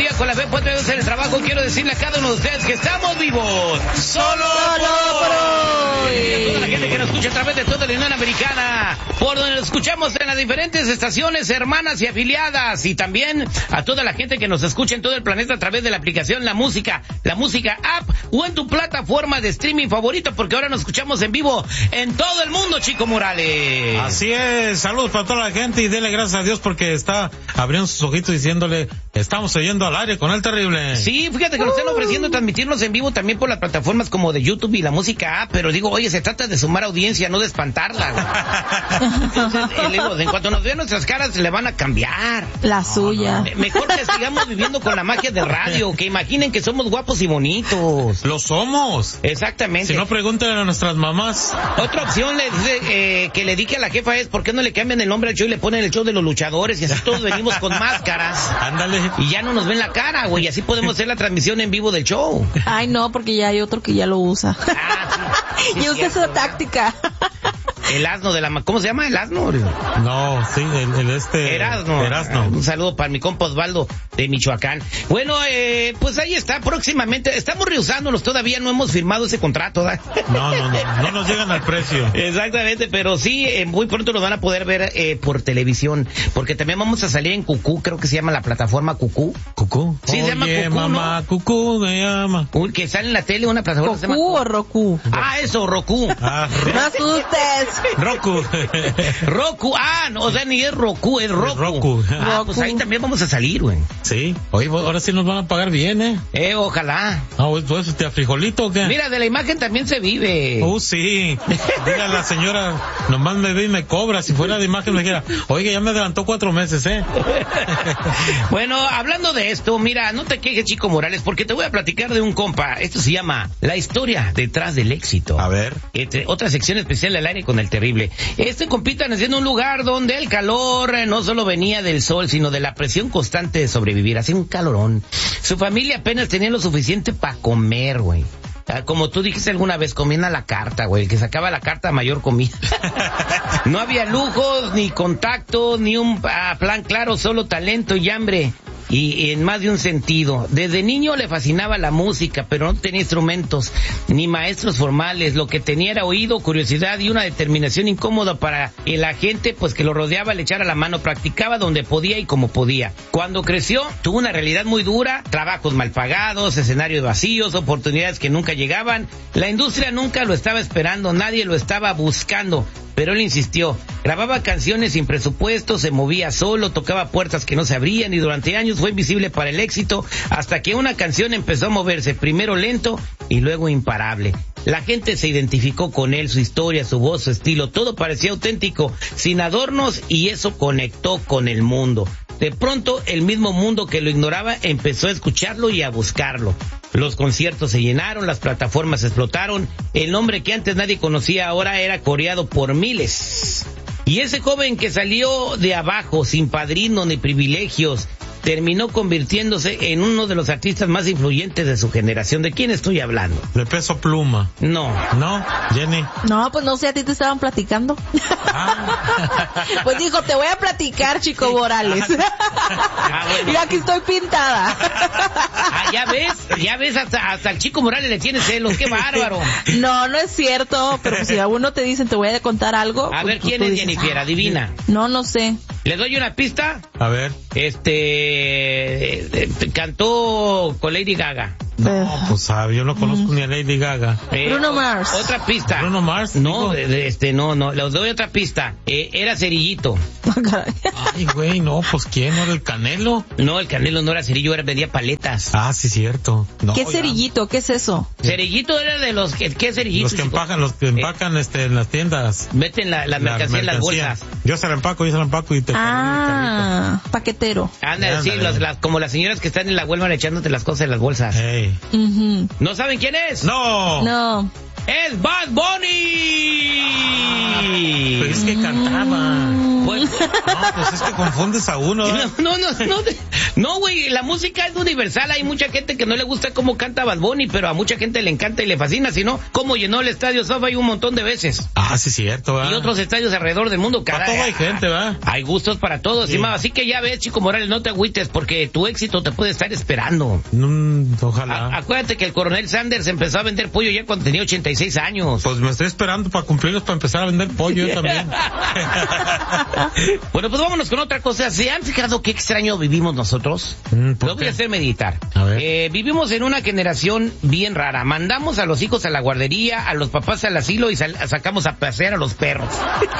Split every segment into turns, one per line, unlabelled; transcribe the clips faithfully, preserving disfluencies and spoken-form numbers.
día con la fe puesta en el trabajo, quiero decirle a cada uno de ustedes que estamos vivos. Solo,
Solo por hoy.
Y a toda la gente que nos escucha a través de toda la Unión Americana, por donde nos escuchamos en las diferentes estaciones hermanas y afiliadas, y también a toda la gente que nos escucha en todo el planeta a través de la aplicación La Música, La Música App, o en tu plataforma de streaming favorito, porque ahora nos escuchamos en vivo en todo el mundo, Chico Morales.
Así es, saludos para toda la gente y dele gracias a Dios porque está abriendo sus ojitos diciéndole, estamos oyendo al aire con el terrible.
Sí, fíjate que nos están ofreciendo transmitirnos en vivo también por las plataformas como de YouTube y La Música App, pero digo, oye, se trata de sumar audiencia, no de espantarla. Entonces, eh, digo, en cuanto nos vean nuestras caras, le van a cambiar.
La suya.
Eh, Mejor que sigamos viviendo con la magia del radio, que imaginen que somos guapos y bonitos.
Lo somos.
Exactamente.
Si no, pregúntenle a nuestras mamás.
Otra opción le dice, eh, que le dije a la jefa es, ¿por qué no le cambian el nombre al show y le ponen el show de los luchadores? Y así todos venimos con máscaras.
Ándale.
Y ya no nos ven la cara, güey, y así podemos hacer la transmisión en vivo del show.
Ay, no, porque ya hay otro que ya lo usa.
Ah, sí, sí,
y usa esa táctica.
El asno de la... ma- ¿Cómo se llama el asno?
No, sí, el, el este...
Erasno.
Erasno.
Un saludo para mi compa Osvaldo de Michoacán. Bueno, eh, pues ahí está, próximamente. Estamos rehusándonos, todavía no hemos firmado ese contrato, ¿da?
No, no, no, no nos llegan al precio.
Exactamente, pero sí, eh, muy pronto lo van a poder ver eh, por televisión, porque también vamos a salir en Cucú, creo que se llama la plataforma Cucú.
¿Cucú?
Sí, se llama
Oye,
Cucú,
mamá,
¿no?
Cucú me llama.
Uy, que sale en la tele una plataforma que se llama
¿Goku o Roku?
Ah, eso, Roku.
Ah, Ro-
No asustes.
Roku.
Roku, ah, no, o sea, ni es Roku, es Roku.
Roku.
Ah,
Roku.
pues ahí también vamos a salir, güey.
Sí. Oye, ahora sí nos van a pagar bien, ¿eh?
Eh, ojalá.
Ah, pues, ¿te a frijolito o qué?
Mira, de la imagen también se vive.
Oh, sí. Diga a la señora, nomás me ve y me cobra. Si fuera de imagen me dijera, oiga, ya me adelantó cuatro meses, ¿eh?
Bueno, hablando de esto, mira, no te quejes, Chico Morales, porque te voy a platicar de un compa. Esto se llama La historia detrás del éxito.
A ver.
Entre otra sección especial al aire con el terrible. Este compita nació en un lugar donde el calor eh, no solo venía del sol, sino de la presión constante de sobrevivir. Hacía un calorón. Su familia apenas tenía lo suficiente para comer, güey. Ah, como tú dijiste alguna vez, comían a la carta, güey. El que sacaba la carta mayor comía. No había lujos, ni contacto, ni un ah, plan claro, solo talento y hambre. Y, y en más de un sentido. Desde niño le fascinaba la música, pero no tenía instrumentos, ni maestros formales. Lo que tenía era oído, curiosidad y una determinación incómoda para que la gente pues que lo rodeaba le echara la mano. Practicaba donde podía y como podía. Cuando creció, tuvo una realidad muy dura, trabajos mal pagados, escenarios vacíos, oportunidades que nunca llegaban. La industria nunca lo estaba esperando, nadie lo estaba buscando. Pero él insistió, grababa canciones sin presupuesto, se movía solo, tocaba puertas que no se abrían y durante años fue invisible para el éxito hasta que una canción empezó a moverse, primero lento y luego imparable. La gente se identificó con él, su historia, su voz, su estilo, todo parecía auténtico, sin adornos, y eso conectó con el mundo. De pronto, el mismo mundo que lo ignoraba empezó a escucharlo y a buscarlo. Los conciertos se llenaron, las plataformas explotaron, el nombre que antes nadie conocía ahora era coreado por miles. Y ese joven que salió de abajo, sin padrino ni privilegios, terminó convirtiéndose en uno de los artistas más influyentes de su generación. ¿De quién estoy hablando?
De Peso Pluma.
No.
¿No, Jenny?
No, pues no sé, a ti te estaban platicando.
Ah.
Pues dijo, te voy a platicar, Chico Morales.
Ah, bueno.
Y aquí estoy pintada.
Ah, ya ves, ya ves, hasta, hasta el Chico Morales le tiene celos, qué bárbaro.
No, no es cierto, pero pues si a uno te dicen, te voy a contar algo.
A
pues,
ver,
pues,
¿quién
tú
es
dices,
Jennifer?
"Ah".
Adivina.
No, no sé.
¿Le doy una pista?
A ver.
Este, eh, eh, cantó con Lady Gaga.
No, pues sabe, yo no conozco ni a Lady Gaga.
Eh,
Bruno
o-
Mars.
Otra pista.
Bruno Mars.
No,
digo.
de- de este, no, no, le doy otra pista. Eh, era cerillito.
Caray.
Ay, güey, no, pues ¿quién? ¿No era el Canelo?
No, el Canelo no era cerillo, era vendía paletas.
Ah, sí, cierto. No,
¿Qué
ya.
cerillito? ¿Qué es eso?
Cerillito era de los que, ¿qué cerillito?
Los que
chico?
empacan, los que empacan este, en las tiendas.
Meten la, la mercancía en las bolsas.
Yo se la empaco, yo se la empaco y te
Ah, paquetero.
Anda, sí,
Ándale.
los- las, como las señoras que están en la Walmart echándote las cosas en las bolsas.
Ey.
Ujú.
¿No saben quién es?
No.
No.
¡Es Bad Bunny!
Pero es que cantaba.
Pues,
No, pues es que confundes a uno. ¿eh?
no, no, no, no, no, güey, la música es universal. Hay mucha gente que no le gusta cómo canta Bad Bunny, pero a mucha gente le encanta y le fascina. Si no, cómo llenó el estadio SoFi un montón de veces.
Ah, sí, cierto, ¿verdad?
Y otros estadios alrededor del mundo.
Para
Cada,
todo hay gente, ¿verdad?
Hay gustos para todos,
Sí.
estimado. Así que ya ves, Chico Morales, no te agüites porque tu éxito te puede estar esperando.
Mm, ojalá.
A- acuérdate que el coronel Sanders empezó a vender pollo ya cuando tenía ochenta y seis años.
Pues me estoy esperando para cumplirlos para empezar a vender pollo yo también.
Bueno, pues vámonos con otra cosa. ¿Se han fijado qué extraño vivimos nosotros?
Mm, ¿por
Lo voy
qué?
a hacer meditar.
A ver.
Eh, vivimos en una generación bien rara. Mandamos a los hijos a la guardería, a los papás al asilo y sal- sacamos a pasear a los perros.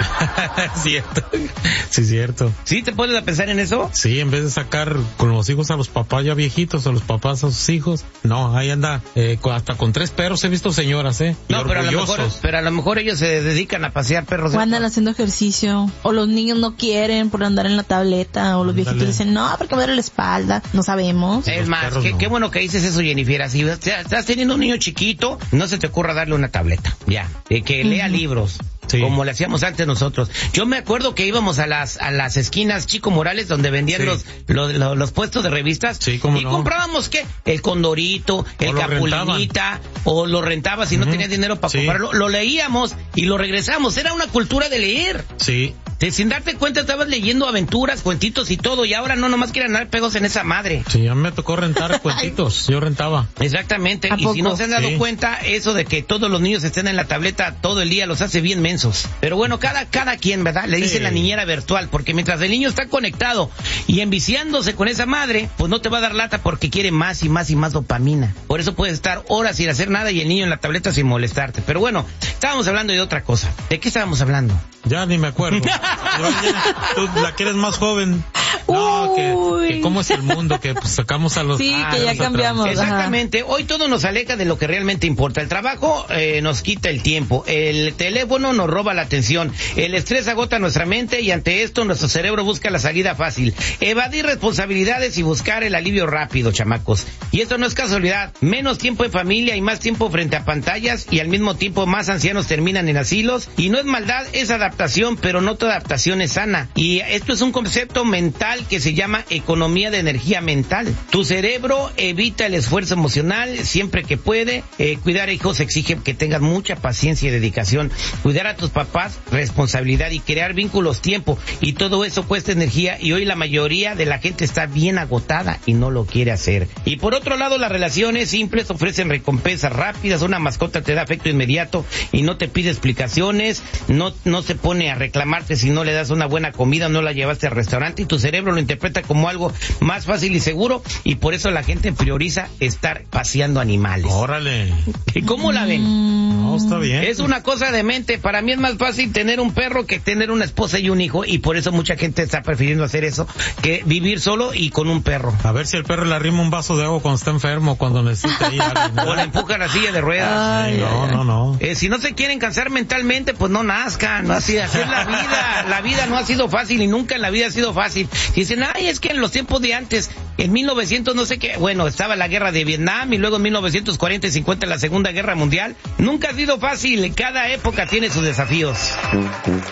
Cierto. Sí, cierto.
¿Sí te pones a pensar en eso?
Sí, en vez de sacar con los hijos a los papás ya viejitos, a los papás a sus hijos, no, ahí anda, eh, con- hasta con tres perros he visto señoras, ¿eh? Y
No, pero a, lo mejor,
orgullosos.
pero a lo mejor ellos se dedican a pasear perros.
O andan haciendo ejercicio, o los niños no quieren por andar en la tableta, o los
Ándale.
viejitos dicen, no, porque me duele la espalda, no sabemos.
Es
Los
más,
perros
qué,
no.
qué bueno que dices eso, Jennifer. Si estás teniendo un niño chiquito, no se te ocurra darle una tableta. Ya. Eh, que lea
Ujú.
libros.
Sí.
Como le hacíamos antes nosotros. Yo me acuerdo que íbamos a las a las esquinas Chico Morales donde vendían
Sí.
los, los, los los puestos de revistas.
Sí, cómo
y
no.
comprábamos qué? El Condorito, el
lo
Capulinita, o lo rentabas si no
Ujú.
tenías dinero para
Sí.
comprarlo. Lo leíamos y lo regresamos. Era una cultura de leer.
Sí.
Te- sin darte cuenta estabas leyendo aventuras, cuentitos y todo, y ahora no nomás quieren dar pegos en esa madre.
Sí, a mí me tocó rentar cuentitos, yo rentaba.
Exactamente,
¿A
y si
poco?
no se han dado
Sí.
cuenta, eso de que todos los niños estén en la tableta todo el día los hace bien mensos. Pero bueno, cada cada quien, ¿verdad? Le dicen
Sí.
la niñera virtual, porque mientras el niño está conectado y enviciándose con esa madre, pues no te va a dar lata porque quiere más y más y más dopamina. Por eso puedes estar horas sin hacer nada y el niño en la tableta sin molestarte. Pero bueno, estábamos hablando de otra cosa. ¿De qué estábamos hablando?
Ya ni me acuerdo. Yo ya- tú, la que eres más joven. No, que,
Uy.
que cómo es el mundo, que pues, sacamos a los...
Sí,
ah,
que ya
los
cambiamos.
atrás.
Ajá.
Exactamente, hoy todo nos aleja de lo que realmente importa. El trabajo eh, nos quita el tiempo, el teléfono nos roba la atención, el estrés agota nuestra mente y ante esto nuestro cerebro busca la salida fácil, evadir responsabilidades y buscar el alivio rápido, chamacos. Y esto no es casualidad, menos tiempo en familia y más tiempo frente a pantallas y al mismo tiempo más ancianos terminan en asilos y no es maldad, es adaptación, pero no toda adaptación es sana. Y esto es un concepto mental que se llama economía de energía mental. Tu cerebro evita el esfuerzo emocional siempre que puede. Eh, cuidar a hijos exige que tengas mucha paciencia y dedicación. Cuidar a tus papás, responsabilidad y crear vínculos, tiempo. Y todo eso cuesta energía y hoy la mayoría de la gente está bien agotada y no lo quiere hacer. Y por otro lado, las relaciones simples ofrecen recompensas rápidas. Una mascota te da afecto inmediato y no te pide explicaciones. No, no se pone a reclamarte si no le das una buena comida, no la llevaste al restaurante y tu cerebro lo interpreta como algo más fácil y seguro y por eso la gente prioriza estar paseando animales.
Órale.
¿Y cómo la ven?
No, está bien.
Es una cosa de mente. Para mí es más fácil tener un perro que tener una esposa y un hijo y por eso mucha gente está prefiriendo hacer eso que vivir solo y con un perro.
A ver si el perro le arrima un vaso de agua cuando está enfermo, cuando necesita ir a alguien,
O le
¿verdad?
empuja la silla de ruedas.
Ay,
Sí, no, no, no.
Eh, si no se quieren cansar mentalmente, pues no nazcan, no así, así es la vida, la vida no ha sido fácil y nunca en la vida ha sido fácil. Dicen, ay, es que en los tiempos de antes, en mil novecientos no sé qué, bueno, estaba la guerra de Vietnam y luego en mil novecientos cuarenta y cincuenta la Segunda Guerra Mundial, nunca ha sido fácil, cada época tiene sus desafíos.